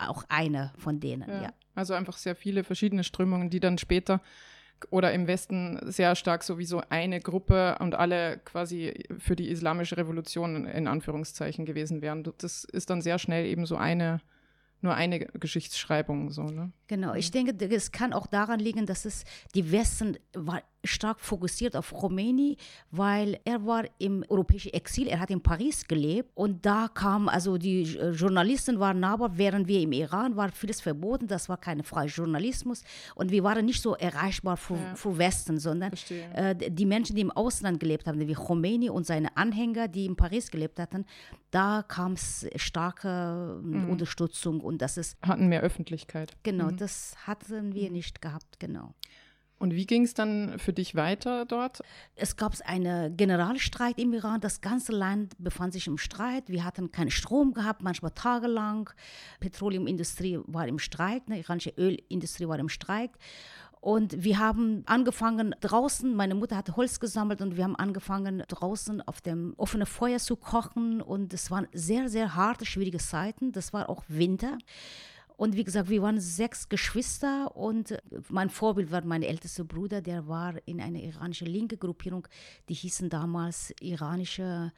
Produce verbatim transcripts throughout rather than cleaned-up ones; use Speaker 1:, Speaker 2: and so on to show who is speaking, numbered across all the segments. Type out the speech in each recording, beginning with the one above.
Speaker 1: auch eine von denen,
Speaker 2: ja.
Speaker 1: ja.
Speaker 2: Also einfach sehr viele verschiedene Strömungen, die dann später oder im Westen sehr stark sowieso eine Gruppe und alle quasi für die islamische Revolution in Anführungszeichen gewesen wären. Das ist dann sehr schnell eben so eine, nur eine Geschichtsschreibung, so, ne?
Speaker 1: Genau, ich denke, es kann auch daran liegen, dass es die Westen war stark fokussiert auf Khomeini, weil er war im europäischen Exil, er hat in Paris gelebt und da kamen, also die Journalisten waren nahbar, während wir im Iran war vieles verboten, das war kein freier Journalismus und wir waren nicht so erreichbar für,
Speaker 2: ja.
Speaker 1: für Westen, sondern äh, die Menschen, die im Ausland gelebt haben, wie Khomeini und seine Anhänger, die in Paris gelebt hatten, da kam es starke mhm. Unterstützung und das ist...
Speaker 2: Hatten mehr Öffentlichkeit.
Speaker 1: Genau,
Speaker 2: mhm.
Speaker 1: das hatten wir nicht gehabt, genau.
Speaker 2: Und wie ging es dann für dich weiter dort?
Speaker 1: Es gab einen Generalstreik im Iran. Das ganze Land befand sich im Streit. Wir hatten keinen Strom gehabt, manchmal tagelang. Petroleumindustrie war im Streik, die iranische Ölindustrie war im Streik. Und wir haben angefangen draußen, meine Mutter hatte Holz gesammelt und wir haben angefangen draußen auf dem offenen Feuer zu kochen. Und es waren sehr, sehr harte, schwierige Zeiten. Das war auch Winter. Und wie gesagt, wir waren sechs Geschwister und mein Vorbild war mein ältester Bruder, der war in einer iranischen linke Gruppierung, die hießen damals iranische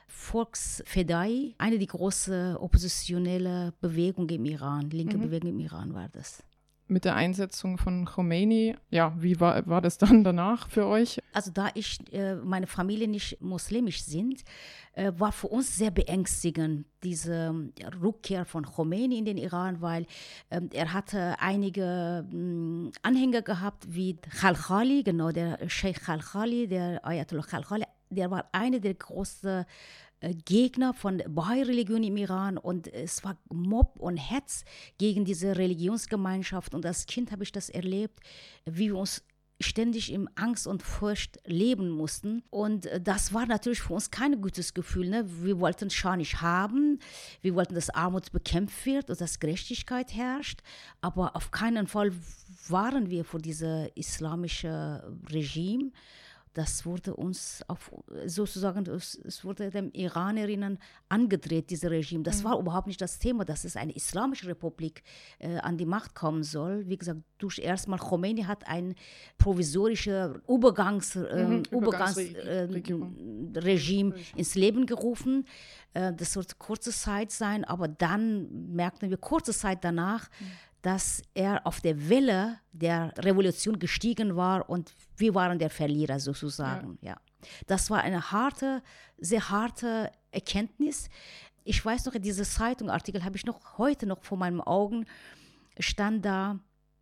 Speaker 1: Volksfedai, eine die große oppositionelle Bewegung im Iran, linke mhm. Bewegung im Iran war das.
Speaker 2: Mit der Einsetzung von Khomeini, ja, wie war, war das dann danach für euch?
Speaker 1: Also da ich, äh, meine Familie nicht muslimisch sind, äh, war für uns sehr beängstigend, diese Rückkehr von Khomeini in den Iran, weil ähm, er hatte einige mh, Anhänger gehabt, wie Khalkhali, genau, der Sheikh Khalkhali, der Ayatollah Khalkhali, der war einer der großen Gegner von der Bahai-Religion im Iran und es war Mob und Hetz gegen diese Religionsgemeinschaft und als Kind habe ich das erlebt, wie wir uns ständig in Angst und Furcht leben mussten und das war natürlich für uns kein gutes Gefühl, ne? Wir wollten Schah nicht haben, wir wollten, dass Armut bekämpft wird und dass Gerechtigkeit herrscht, aber auf keinen Fall waren wir vor diesem islamischen Regime. Das wurde uns auf, sozusagen, es wurde den Iranerinnen angedreht, dieses Regime. Das mhm. war überhaupt nicht das Thema, dass es eine islamische Republik äh, an die Macht kommen soll. Wie gesagt, durch erstmal Khomeini hat ein provisorisches Übergangs, äh, mhm, Übergangsregime äh, ins Leben gerufen. Äh, das sollte kurze Zeit sein, aber dann merkten wir kurze Zeit danach, mhm. dass er auf der Welle der Revolution gestiegen war und wir waren der Verlierer sozusagen. Ja. Ja. Das war eine harte, sehr harte Erkenntnis. Ich weiß noch, in dieser Zeitungartikel habe ich noch heute noch vor meinen Augen, stand da,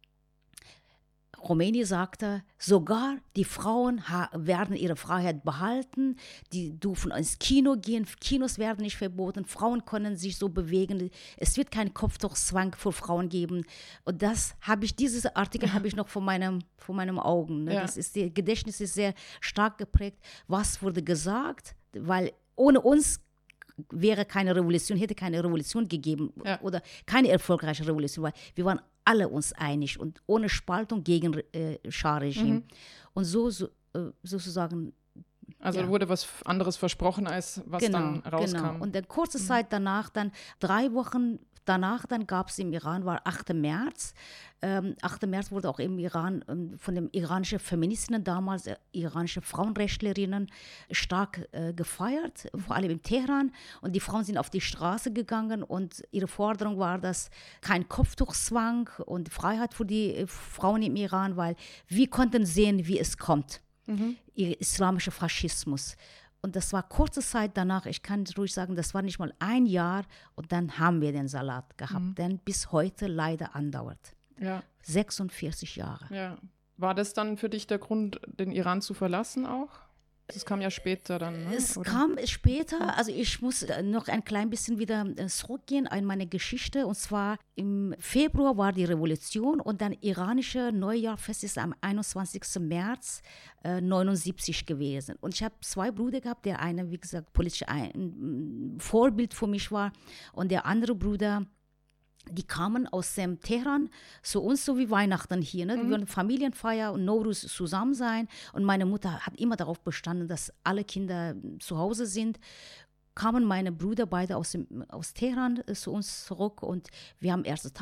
Speaker 1: Khomeini sagte, sogar die Frauen ha- werden ihre Freiheit behalten, die dürfen ins Kino gehen, Kinos werden nicht verboten, Frauen können sich so bewegen, es wird keinen Kopftuchzwang für Frauen geben. Und das habe ich, dieses Artikel habe ich noch vor meinem, vor meinem Augen. Ne? Ja. Das ist, das Gedächtnis ist sehr stark geprägt. Was wurde gesagt? Weil ohne uns wäre keine Revolution, hätte keine Revolution gegeben ja. oder keine erfolgreiche Revolution, weil wir waren alle uns einig und ohne Spaltung gegen äh, Schah-Regime. Mhm. Und so, so äh, sozusagen.
Speaker 2: Also
Speaker 1: ja.
Speaker 2: wurde was anderes versprochen, als was
Speaker 1: genau,
Speaker 2: dann rauskam.
Speaker 1: Genau. Und dann kurze mhm. Zeit danach, dann drei Wochen danach, dann gab es im Iran, war achter März. Ähm, achter März wurde auch im Iran ähm, von den iranischen Feministinnen damals, äh, iranische Frauenrechtlerinnen, stark äh, gefeiert, mhm. vor allem in Teheran. Und die Frauen sind auf die Straße gegangen und ihre Forderung war, dass kein Kopftuchzwang und Freiheit für die äh, Frauen im Iran, weil wir konnten sehen, wie es kommt, mhm. ihr islamischer Faschismus. Und das war kurze Zeit danach, ich kann ruhig sagen, das war nicht mal ein Jahr und dann haben wir den Salat gehabt, mhm. der bis heute leider andauert.
Speaker 2: Ja.
Speaker 1: sechsundvierzig Jahre.
Speaker 2: Ja. War das dann für dich der Grund, den Iran zu verlassen auch? Das kam ja später dann, ne?
Speaker 1: Es
Speaker 2: Oder?
Speaker 1: kam später, also ich muss noch ein klein bisschen wieder zurückgehen an meine Geschichte. Und zwar im Februar war die Revolution und dann iranische Neujahrfest ist am einundzwanzigsten März neunundsiebzig gewesen. Und ich habe zwei Brüder gehabt, der eine, wie gesagt, politisch ein Vorbild für mich war und der andere Bruder, die kamen aus dem Teheran zu uns, so wie Weihnachten hier. Ne? Mhm. Wir wollen Familienfeier und Nowruz zusammen sein. Und meine Mutter hat immer darauf bestanden, dass alle Kinder zu Hause sind. Kamen meine Brüder beide aus, dem, aus Teheran zu uns zurück und wir haben ersten Tag